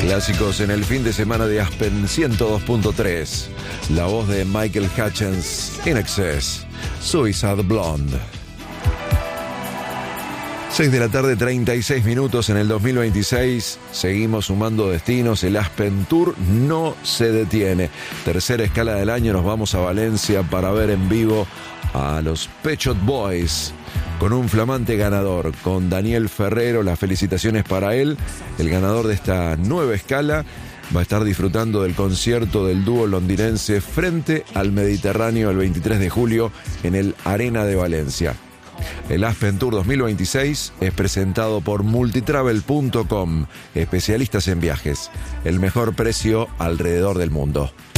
Clásicos en el fin de semana de Aspen 102.3. La voz de Michael Hutchence, In Excess, Suicide Blonde. 6 de la tarde, 36 minutos en el 2026. Seguimos sumando destinos. El Aspen Tour no se detiene. Tercera escala del año. Nos vamos a Valencia para ver en vivo a los Pet Shop Boys, con un flamante ganador, con Daniel Ferrero. Las felicitaciones para él. El ganador de esta nueva escala va a estar disfrutando del concierto del dúo londinense frente al Mediterráneo el 23 de julio en el Arena de Valencia. El Aspen Tour 2026 es presentado por multitravel.com, especialistas en viajes. El mejor precio alrededor del mundo.